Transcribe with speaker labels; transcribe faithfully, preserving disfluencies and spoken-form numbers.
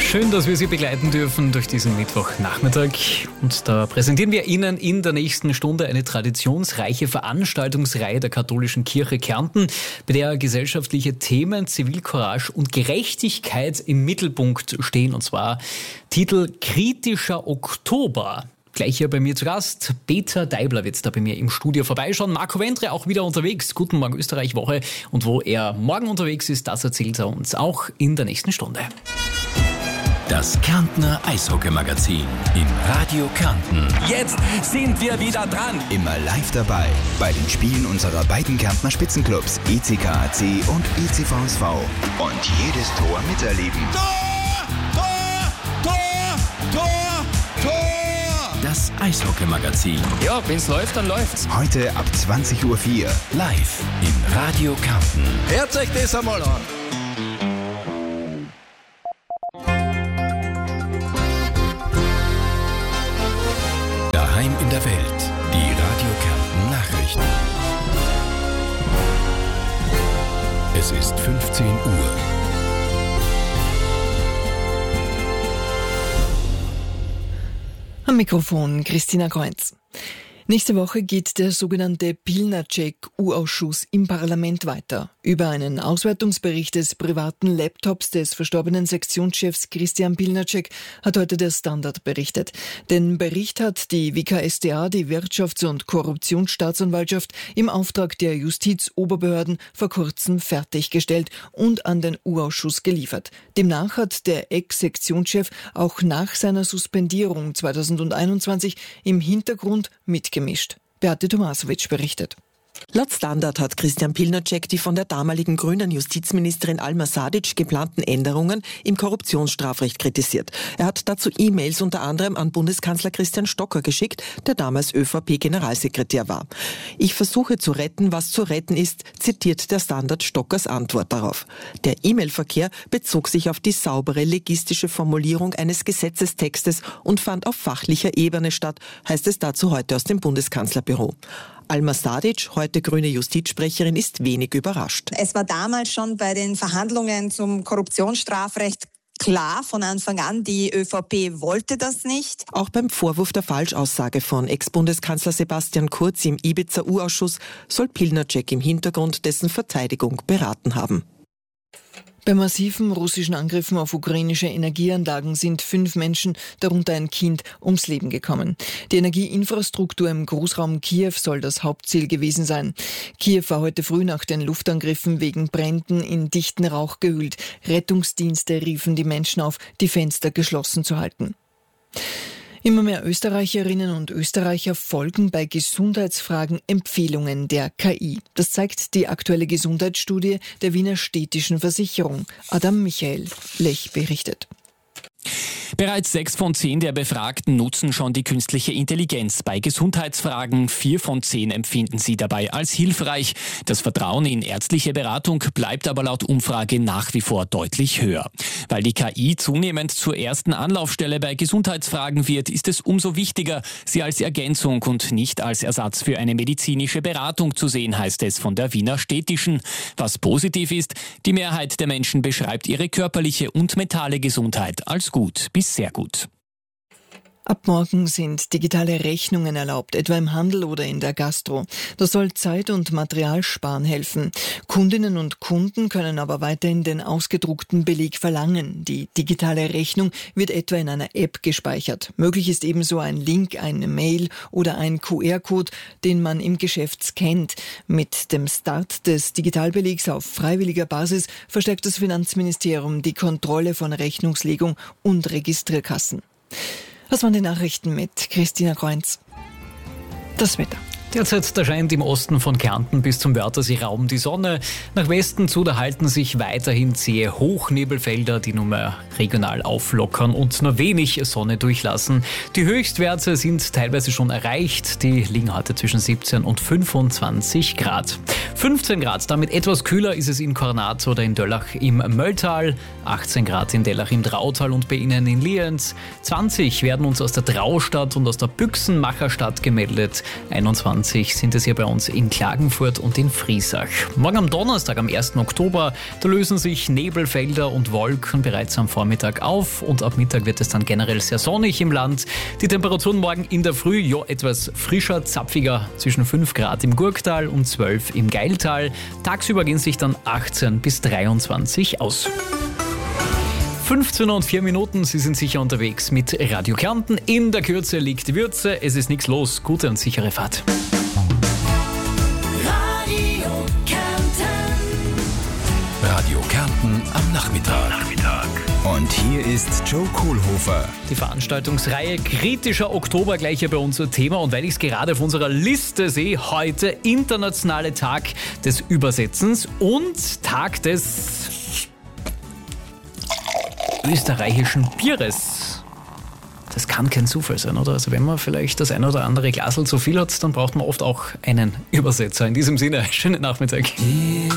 Speaker 1: Schön, dass wir Sie begleiten dürfen durch diesen Mittwochnachmittag. Und da präsentieren wir Ihnen in der nächsten Stunde eine traditionsreiche Veranstaltungsreihe der Katholischen Kirche Kärnten, bei der gesellschaftliche Themen, Zivilcourage und Gerechtigkeit im Mittelpunkt stehen. Und zwar Titel Kritischer Oktober. Gleich hier bei mir zu Gast, Peter Deibler wird da bei mir im Studio vorbeischauen. Marco Wentre auch wieder unterwegs. Guten Morgen Österreich-Woche. Und wo er morgen unterwegs ist, das erzählt er uns auch in der nächsten Stunde.
Speaker 2: Das Kärntner Eishockey-Magazin im Radio Kärnten.
Speaker 3: Jetzt sind wir wieder dran.
Speaker 4: Immer live dabei bei den Spielen unserer beiden Kärntner Spitzenclubs E C K A C und E C V S V. Und jedes Tor miterleben.
Speaker 3: Tor! Tor! Tor! Tor! Tor!
Speaker 2: Das Eishockey-Magazin.
Speaker 3: Ja, wenn's läuft, dann läuft's.
Speaker 4: Heute ab zwanzig Uhr vier.
Speaker 2: Live im Radio Kärnten.
Speaker 3: Hört euch das einmal an.
Speaker 2: Daheim in der Welt. Die Radio Kärnten Nachrichten. Es ist fünfzehn Uhr.
Speaker 5: Am Mikrofon Christina Kreuz. Nächste Woche geht der sogenannte Pilnacek-U-Ausschuss im Parlament weiter. Über einen Auswertungsbericht des privaten Laptops des verstorbenen Sektionschefs Christian Pilnacek hat heute der Standard berichtet. Den Bericht hat die W K S t A, die Wirtschafts- und Korruptionsstaatsanwaltschaft, im Auftrag der Justizoberbehörden vor kurzem fertiggestellt und an den U-Ausschuss geliefert. Demnach hat der Ex-Sektionschef auch nach seiner Suspendierung zweitausendeinundzwanzig im Hintergrund mitgemischt. Beate Tomasowitsch berichtet.
Speaker 6: Laut Standard hat Christian Pilnacek die von der damaligen grünen Justizministerin Alma Sadic geplanten Änderungen im Korruptionsstrafrecht kritisiert. Er hat dazu E-Mails unter anderem an Bundeskanzler Christian Stocker geschickt, der damals ÖVP-Generalsekretär war. Ich versuche zu retten, was zu retten ist, zitiert der Standard Stockers Antwort darauf. Der E-Mail-Verkehr bezog sich auf die saubere legistische Formulierung eines Gesetzestextes und fand auf fachlicher Ebene statt, heißt es dazu heute aus dem Bundeskanzlerbüro. Alma Sadic, heute grüne Justizsprecherin, ist wenig überrascht.
Speaker 7: Es war damals schon bei den Verhandlungen zum Korruptionsstrafrecht klar von Anfang an, die ÖVP wollte das nicht.
Speaker 6: Auch beim Vorwurf der Falschaussage von Ex-Bundeskanzler Sebastian Kurz im Ibiza-U-Ausschuss soll Pilnacek im Hintergrund dessen Verteidigung beraten haben.
Speaker 5: Bei massiven russischen Angriffen auf ukrainische Energieanlagen sind fünf Menschen, darunter ein Kind, ums Leben gekommen. Die Energieinfrastruktur im Großraum Kiew soll das Hauptziel gewesen sein. Kiew war heute früh nach den Luftangriffen wegen Bränden in dichten Rauch gehüllt. Rettungsdienste riefen die Menschen auf, die Fenster geschlossen zu halten. Immer mehr Österreicherinnen und Österreicher folgen bei Gesundheitsfragen Empfehlungen der K I. Das zeigt die aktuelle Gesundheitsstudie der Wiener Städtischen Versicherung. Adam Michael Lech berichtet.
Speaker 8: Bereits sechs von zehn der Befragten nutzen schon die künstliche Intelligenz bei Gesundheitsfragen. Vier von zehn empfinden sie dabei als hilfreich. Das Vertrauen in ärztliche Beratung bleibt aber laut Umfrage nach wie vor deutlich höher. Weil die K I zunehmend zur ersten Anlaufstelle bei Gesundheitsfragen wird, ist es umso wichtiger, sie als Ergänzung und nicht als Ersatz für eine medizinische Beratung zu sehen, heißt es von der Wiener Städtischen. Was positiv ist, die Mehrheit der Menschen beschreibt ihre körperliche und mentale Gesundheit als gut bis sehr gut.
Speaker 5: Ab morgen sind digitale Rechnungen erlaubt, etwa im Handel oder in der Gastro. Das soll Zeit- und Materialsparen helfen. Kundinnen und Kunden können aber weiterhin den ausgedruckten Beleg verlangen. Die digitale Rechnung wird etwa in einer App gespeichert. Möglich ist ebenso ein Link, eine Mail oder ein Q R-Code, den man im Geschäft scannt. Mit dem Start des Digitalbelegs auf freiwilliger Basis verstärkt das Finanzministerium die Kontrolle von Rechnungslegung und Registrierkassen. Das waren die Nachrichten mit Christina Kreuz. Das Wetter.
Speaker 1: Derzeit erscheint im Osten von Kärnten bis zum Wörthersee-Raum die Sonne. Nach Westen zu, da halten sich weiterhin zähe Hochnebelfelder, die nur mehr regional auflockern und nur wenig Sonne durchlassen. Die Höchstwerte sind teilweise schon erreicht. Die liegen heute zwischen siebzehn und fünfundzwanzig Grad. fünfzehn Grad, damit etwas kühler ist es in Kornat oder in Döllach im Mölltal. achtzehn Grad in Dellach im Drautal und bei Ihnen in Lienz. zwanzig werden uns aus der Traustadt und aus der Büchsenmacherstadt gemeldet. einundzwanzig dreiundzwanzig sind es hier bei uns in Klagenfurt und in Friesach. Morgen am Donnerstag, am ersten Oktober, da lösen sich Nebelfelder und Wolken bereits am Vormittag auf und ab Mittag wird es dann generell sehr sonnig im Land. Die Temperaturen morgen in der Früh ja etwas frischer, zapfiger, zwischen fünf Grad im Gurktal und zwölf im Geiltal. Tagsüber gehen sich dann achtzehn bis dreiundzwanzig aus. fünfzehn und vier Minuten, Sie sind sicher unterwegs mit Radio Kärnten. In der Kürze liegt die Würze, es ist nichts los. Gute und sichere Fahrt.
Speaker 2: Radio Kärnten. Radio Kärnten am Nachmittag. Nachmittag.
Speaker 4: Und hier ist Joe Kohlhofer.
Speaker 1: Die Veranstaltungsreihe Kritischer Oktober gleich hier bei uns ein Thema. Und weil ich es gerade auf unserer Liste sehe, heute internationale Tag des Übersetzens und Tag des österreichischen Bieres. Das kann kein Zufall sein, oder? Also wenn man vielleicht das ein oder andere Glasl zu viel hat, dann braucht man oft auch einen Übersetzer. In diesem Sinne, schönen Nachmittag.